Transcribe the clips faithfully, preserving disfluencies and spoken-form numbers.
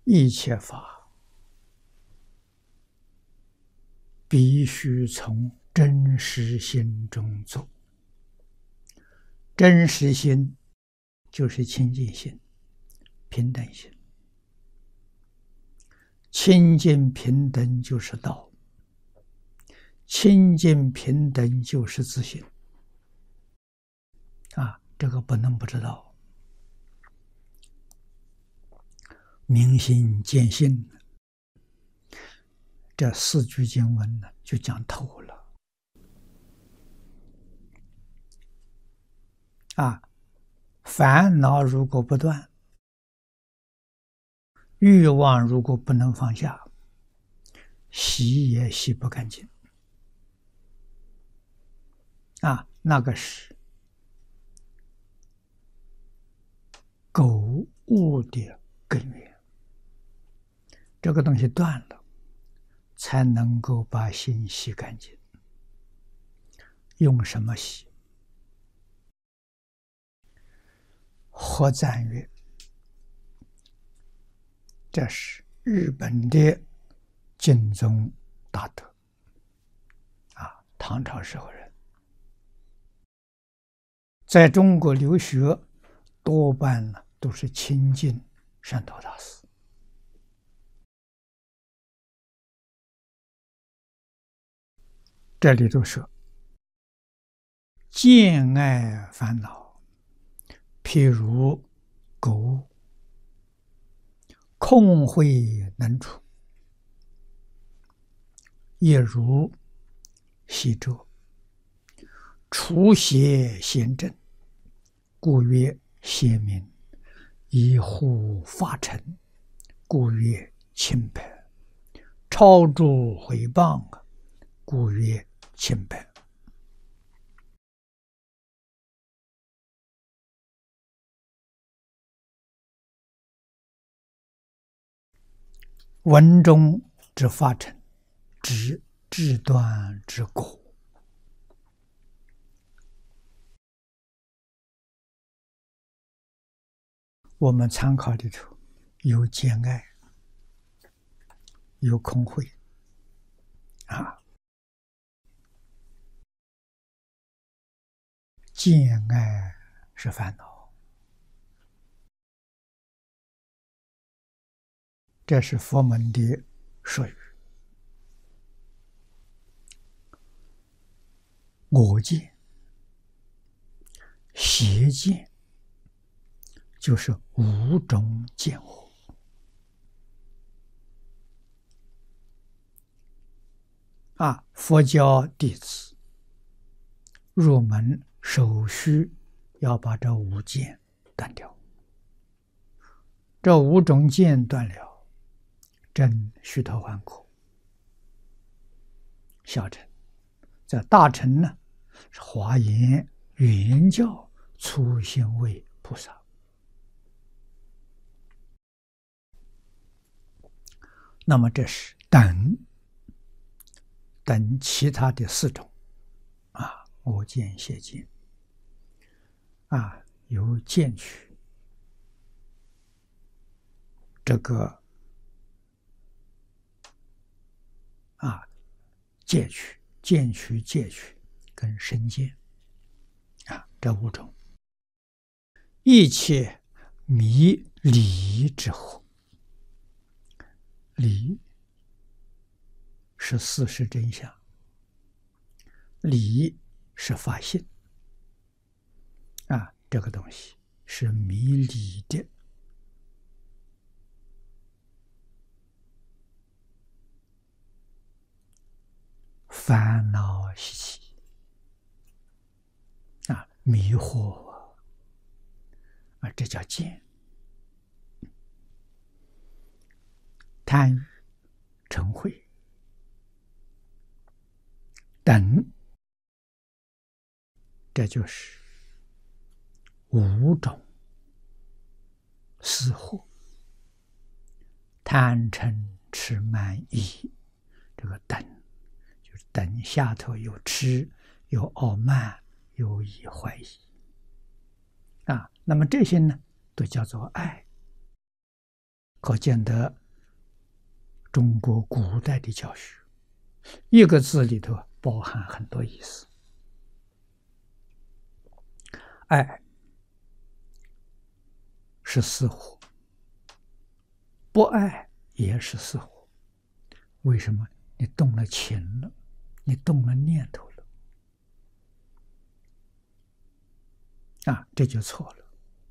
一切法必须从真实心中做。真实心就是清净心、平等心。清净平等就是道，清净平等就是自信。啊，这个不能不知道。明心见性，这四句经文呢，就讲透了。啊，烦恼如果不断，欲望如果不能放下，洗也洗不干净。啊，那个是苟物的根源。这个东西断了，才能够把心洗干净。用什么洗？活赞曰，这是日本的净宗大德，啊，唐朝时候人，在中国留学，多半呢都是亲近山头大师。这里头说，见爱烦恼，譬如苟物，空慧能处，也如洗濯，除邪显正，故曰邪明；以护法尘，故曰清白；超诸毁谤，故曰清白。文中之法尘，指智端之果。我们参考里头有见爱，有空慧，啊，见爱是烦恼，这是佛门的术语。我见、邪见，就是五种见惑。啊，佛教弟子入门首须要把这五见断掉。这五种见断了，真须陀洹果。小乘，在大乘呢，是华严原教初心位菩萨。那么这是等等其他的四种，啊，我见、邪见，啊，有见取，这个啊，戒取、见取、戒取跟身见，啊，这五种，一切迷理之惑。理是事实真相，理是法性，啊，这个东西是迷理的。烦恼习气，啊，迷惑，啊，这叫见。贪欲、嗔恚、等，这就是五种私惑。贪嗔痴慢疑，这个等就是等下头有痴、有傲慢、有疑怀疑，啊，那么这些呢，都叫做爱。 可见得中国古代的教学，一个字里头包含很多意思。爱是死活，不爱也是死活。为什么？你动了情了，你动了念头了，啊，这就错了。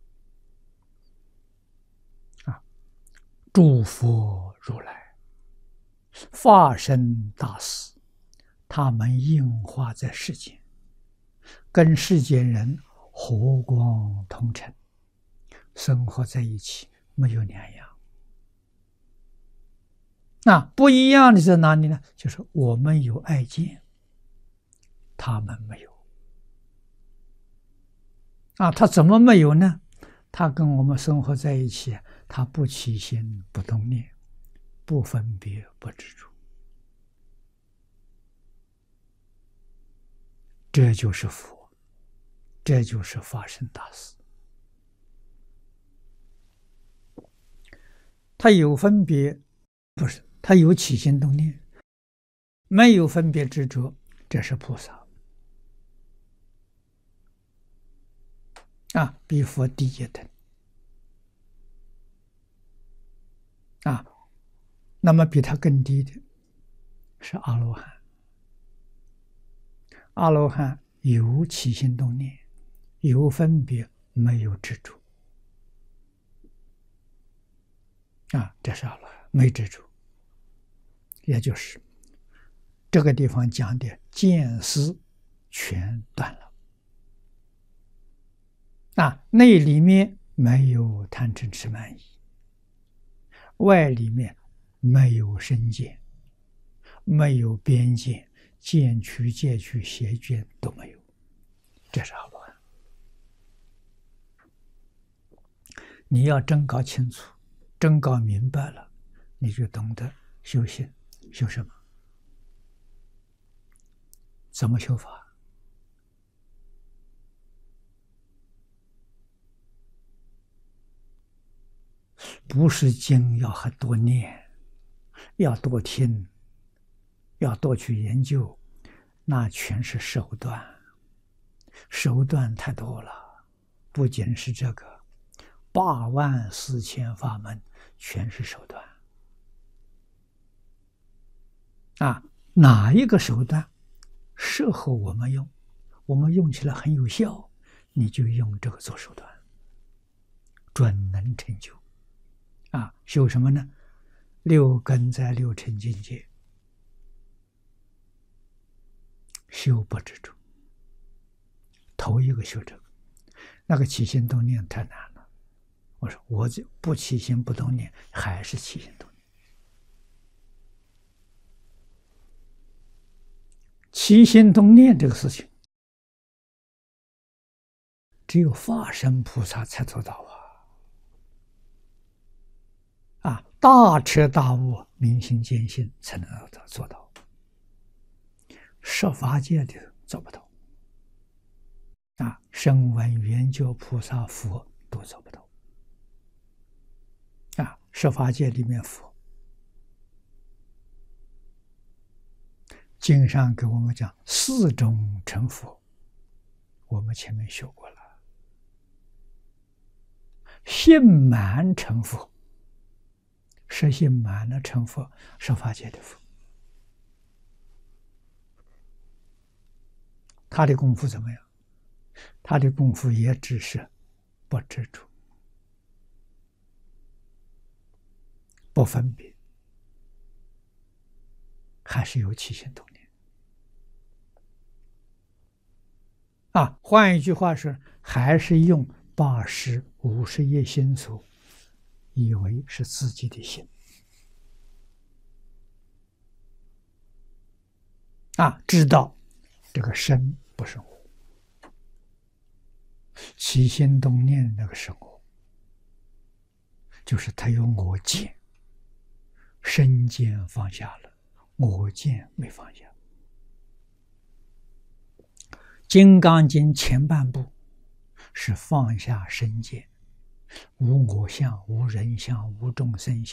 啊，诸佛如来化身大士，他们应化在世间，跟世间人和光同尘，生活在一起，没有两样。那不一样的在哪里呢？就是我们有爱见，他们没有。啊，他怎么没有呢？他跟我们生活在一起，他不起心不动念，不分别不执着，这就是佛，这就是法身大士。他有分别，不是他有起心动念，没有分别执着，这是菩萨啊，比佛低一等啊。那么比他更低的是阿罗汉。阿罗汉有起心动念，有分别，没有执着啊，这是阿罗汉，没执着。也就是这个地方讲的见思全断了啊，内里面没有贪嗔痴慢疑，外里面没有身见，没有边界，见取戒取邪见都没有，这是阿罗汉。你要真搞清楚，真搞明白了，你就懂得修行。修什么？怎么修法？不是经要很多念，要多听，要多去研究，那全是手段，手段太多了。不仅是这个，八万四千法门全是手段。啊，哪一个手段适合我们用，我们用起来很有效，你就用这个做手段，准能成就。啊，修什么呢？六根在六尘境界，修不执着。头一个修这个，那个起心动念太难了。我说我就不起心不动念，还是起心动念。起心动念这个事情，只有法身菩萨才做到啊！啊，大彻大悟、明心见性才能做到，十法界的做不到，啊，声闻缘觉菩萨佛都做不到，啊，十法界里面佛。经上给我们讲四种成佛，我们前面学过了。信满成佛，实信满了成佛，十法界的佛。他的功夫怎么样？他的功夫也只是不执着，不分别，还是有起心动念。啊，换一句话说，还是用八识五十一心所，以为是自己的心。啊，知道这个身不是我，起心动念那个是我，就是他有我见，身见放下了，我见没放下。金刚经前半部是放下身见，无我相、无人相、无众生相。